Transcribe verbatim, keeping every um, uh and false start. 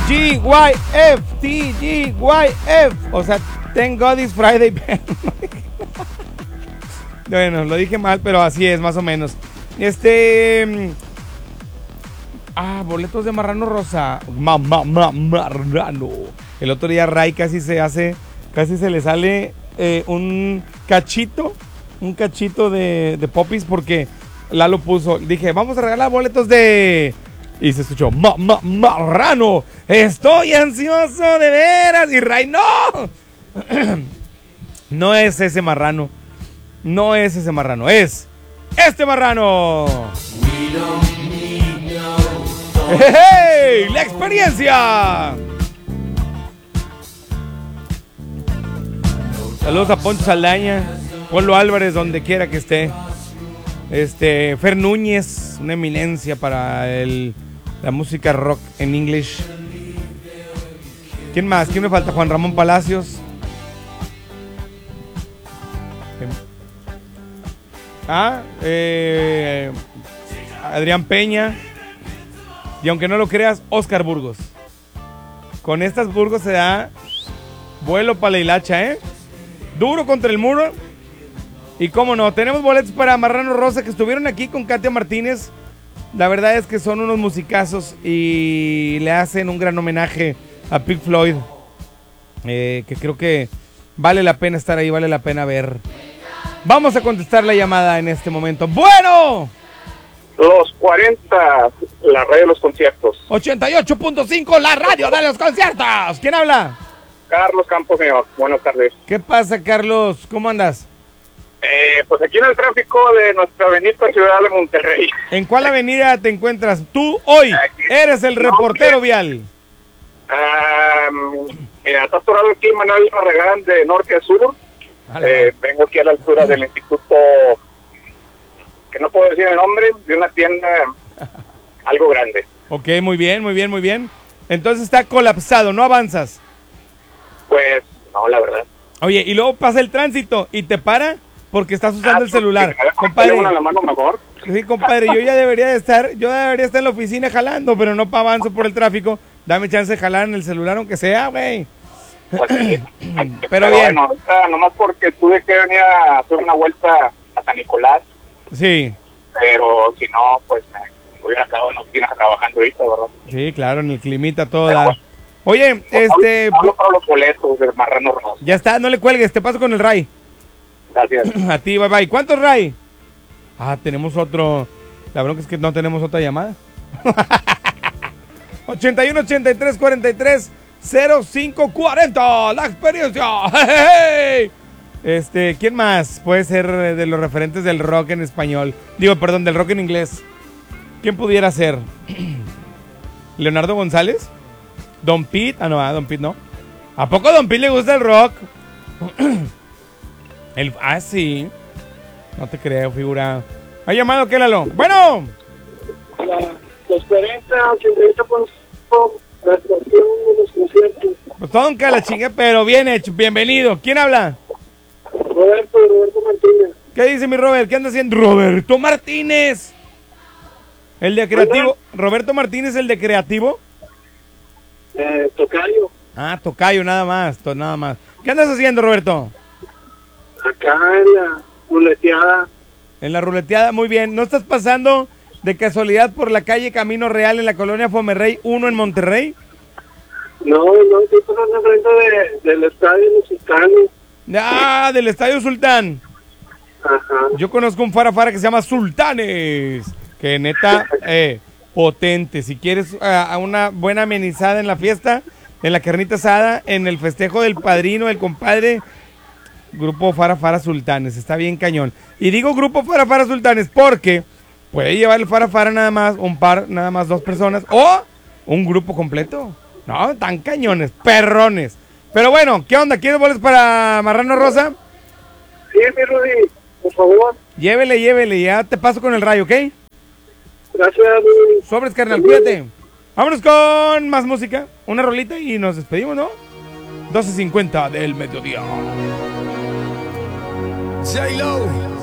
G Y F, T G Y F. O sea, Thank God It's Friday. Bueno, lo dije mal, pero así es, más o menos. Este... Ah, boletos de Marrano Rosa. Ma, ma, ma, Marrano. El otro día Ray casi se hace, casi se le sale eh, un cachito, un cachito de, de popis porque Lalo puso, dije, vamos a regalar boletos de... Y se escuchó, ma, ma, Marrano, estoy ansioso de veras. Y Ray, no. No es ese marrano. No es ese marrano, es este marrano. ¡Hey! ¡La experiencia! Saludos a Poncho Saldaña, Polo Álvarez, donde quiera que esté. Este, Fer Núñez, una eminencia para el, la música rock en English. ¿Quién más? ¿Quién me falta? Juan Ramón Palacios. Ah, eh, Adrián Peña. Y aunque no lo creas, Oscar Burgos. Con estas Burgos se da vuelo para la hilacha, ¿eh? Duro contra el muro. Y cómo no, tenemos boletos para Marrano Rosa que estuvieron aquí con Katia Martínez. La verdad es que son unos musicazos y le hacen un gran homenaje a Pink Floyd. Eh, que creo que vale la pena estar ahí, vale la pena ver. Vamos a contestar la llamada en este momento. ¡Bueno! Los cuarenta, la radio de los conciertos. ochenta y ocho punto cinco, la radio de los conciertos. ¿Quién habla? Carlos Campos, señor. Buenas tardes. ¿Qué pasa, Carlos? ¿Cómo andas? Eh, pues aquí en el tráfico de nuestra bendita ciudad de Monterrey. ¿En cuál avenida te encuentras tú hoy? Aquí. Eres el reportero no, vial. Um, mira, está atorado aquí Manuel Barragán de norte a sur. Eh, vengo aquí a la altura del instituto, que no puedo decir el nombre, de una tienda algo grande. Ok, muy bien, muy bien, muy bien. Entonces está colapsado, ¿no avanzas? Pues, no, la verdad. Oye, y luego pasa el tránsito y te para porque estás usando ah, el celular. Sí, compadre, una la mano mejor. Sí, compadre, yo ya debería de estar, yo debería estar en la oficina jalando, pero no pa' avanzo por el tráfico. Dame chance de jalar en el celular, aunque sea, güey. Pues sí. Pero, pero bien. Bueno, ahorita nomás porque tuve que venir a hacer una vuelta a San Nicolás. Sí. Pero si no, pues me hubiera quedado en la oficina trabajando ahorita, ¿verdad? Sí, claro, en el climita todo da. Bueno. Oye, pues, este... Hablo para los boletos del Marrano Rosa. Ya está, no le cuelgues, te paso con el Ray. Gracias. A ti, bye bye. ¿Cuántos, Ray? Ah, tenemos otro. La bronca es que no tenemos otra llamada. ochenta y uno, ochenta y tres, cuarenta y tres, cero cinco cuarenta. La experiencia. ¡Hey! Este, ¿quién más puede ser de los referentes del rock en español? Digo, perdón, del rock en inglés. ¿Quién pudiera ser? ¿Leonardo González? ¿Don Pete? Ah, no, ah, Don Pete no. ¿A poco a Don Pete le gusta el rock? el, ah, sí. No te creo, figura. ¿Ha llamado qué, Lalo? ¡Bueno! La, los cuarenta, ochenta y ocho punto cinco, la estación de los conciertos. Pues todo un cala chinga, pero bien hecho, bienvenido. ¿Quién habla? Roberto, Roberto Martínez. ¿Qué dice mi Robert? ¿Qué anda haciendo? Roberto Martínez. El de Creativo. ¿Roberto Martínez, el de Creativo? Eh, Tocayo. Ah, Tocayo, nada más, to, nada más. ¿Qué andas haciendo, Roberto? Acá en la ruleteada. En la ruleteada, muy bien. ¿No estás pasando de casualidad por la calle Camino Real en la colonia Fomerrey uno en Monterrey? No, no, estoy pasando enfrente de, del estadio Sultán. Ah, del Estadio Sultán. Ajá. Yo conozco un fara-fara que se llama Sultanes. Que neta, eh, potente. Si quieres uh, una buena amenizada en la fiesta, en la carnita asada, en el festejo del padrino, del compadre, Grupo Fara Fara Sultanes. Está bien cañón. Y digo Grupo Fara Fara Sultanes porque puede llevar el Fara Fara nada más, un par, nada más dos personas, o un grupo completo. No, tan cañones, perrones. Pero bueno, ¿qué onda? ¿Quieres boletos para Marrano Rosa? Sí, mi Rudy, por favor. Llévele, llévele, ya te paso con el rayo, ¿ok? Gracias, Rudy. Sobres, carnal, cuídate. Vámonos con más música, una rolita y nos despedimos, ¿no? doce cincuenta del mediodía. J-Lo.